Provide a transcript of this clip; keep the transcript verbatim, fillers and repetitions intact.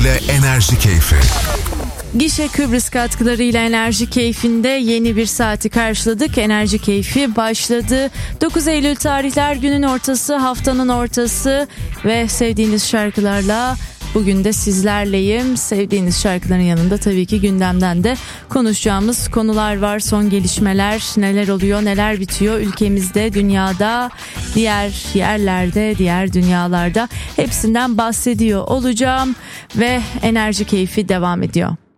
katkılarıyla Enerji Keyfi. Gişe Kıbrıs katkılarıyla Enerji Keyfi'nde yeni bir saati karşıladık. Enerji Keyfi başladı. dokuz Eylül tarihler, günün ortası, haftanın ortası ve sevdiğiniz şarkılarla bugün de sizlerleyim. Sevdiğiniz şarkıların yanında tabii ki gündemden de konuşacağımız konular var. Son gelişmeler, neler oluyor, neler bitiyor ülkemizde, dünyada, diğer yerlerde, diğer dünyalarda, hepsinden bahsediyor olacağım ve Enerji Keyfi devam ediyor.